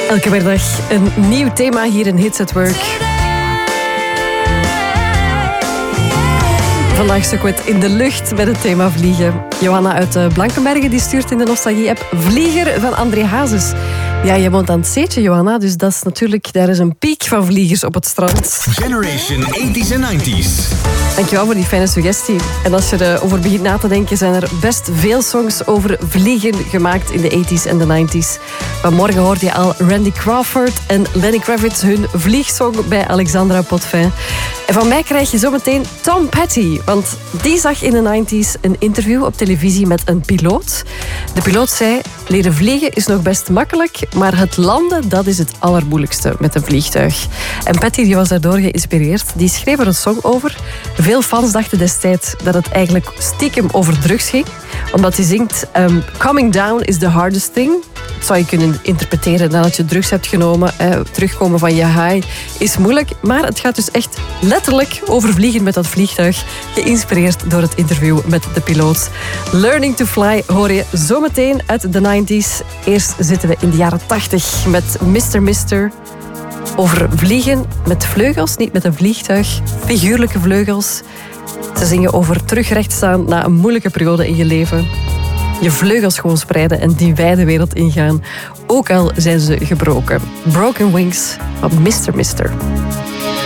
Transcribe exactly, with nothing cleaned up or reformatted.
Elke middag een nieuw thema hier in Hits at Work. Vandaag zoeken we het in de lucht met het thema vliegen. Johanna uit Blankenbergen die stuurt in de Nostalgie-app Vlieger van André Hazes. Ja, je woont aan het Zeetje, Johanna, dus dat is natuurlijk, daar is een piek van vliegers op het strand. Generation tachtiger en negentiger. Dankjewel voor die fijne suggestie. En als je erover begint na te denken, zijn er best veel songs over vliegen gemaakt in de tachtiger en de negentiger. Vanmorgen hoorde je al Randy Crawford en Lenny Kravitz hun vliegsong bij Alexandra Potvin. En van mij krijg je zometeen Tom Petty, want die zag in de negentiger een interview op televisie met een piloot. De piloot zei, leren vliegen is nog best makkelijk, maar het landen, dat is het allermoeilijkste met een vliegtuig. En Petty die was daardoor geïnspireerd. Die schreef er een song over. Veel fans dachten destijds dat het eigenlijk stiekem over drugs ging. Omdat hij zingt, um, coming down is the hardest thing. Dat zou je kunnen interpreteren nadat je drugs hebt genomen. Eh, terugkomen van je high is moeilijk. Maar het gaat dus echt letterlijk over vliegen met dat vliegtuig. Geïnspireerd door het interview met de piloot. Learning to Fly hoor je zometeen uit de negentiger. Eerst zitten we in de jaren tachtig met mister mister Over vliegen met vleugels, niet met een vliegtuig. Figuurlijke vleugels. Ze zingen over terugrecht staan na een moeilijke periode in je leven. Je vleugels gewoon spreiden en die wijde wereld ingaan. Ook al zijn ze gebroken. Broken Wings van mister mister